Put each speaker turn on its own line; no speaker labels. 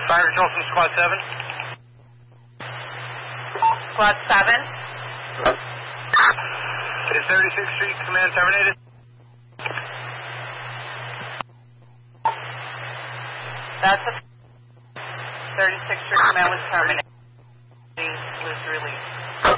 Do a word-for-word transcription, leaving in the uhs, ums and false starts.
Fire control from Squad seven.
Squad seven.
Is thirty-sixth Street command terminated?
That's a thirty-sixth Street command was terminated. Was released.